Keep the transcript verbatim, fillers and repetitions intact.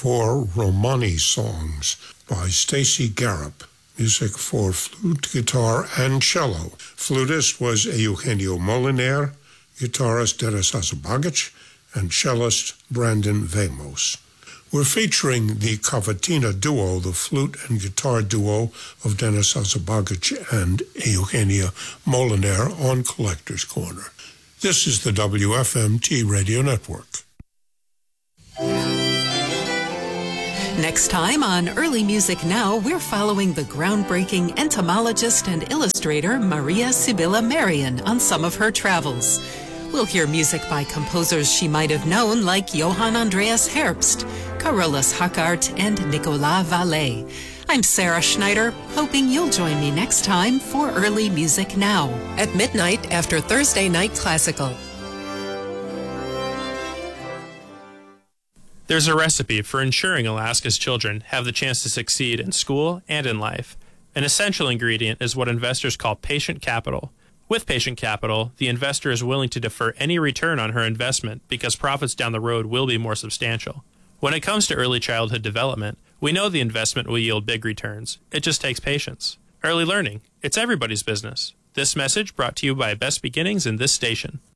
four Romani songs by Stacy Garup. Music for flute, guitar, and cello. Flutist was Eugenio Moliner, guitarist Denis Azabagic, and cellist Brandon Vamos. We're featuring the Cavatina duo, the flute and guitar duo of Denis Azabagic and Eugenio Moliner on Collector's Corner. This is the W F M T Radio Network. Next time on Early Music Now, we're following the groundbreaking entomologist and illustrator Maria Sibylla Marian on some of her travels. We'll hear music by composers she might have known like Johann Andreas Herbst, Carolus Hackart, and Nicolas Vallet. I'm Sarah Schneider, hoping you'll join me next time for Early Music Now at midnight after Thursday Night Classical. There's a recipe for ensuring Alaska's children have the chance to succeed in school and in life. An essential ingredient is what investors call patient capital. With patient capital, the investor is willing to defer any return on her investment because profits down the road will be more substantial. When it comes to early childhood development, we know the investment will yield big returns. It just takes patience. Early learning, it's everybody's business. This message brought to you by Best Beginnings in this station.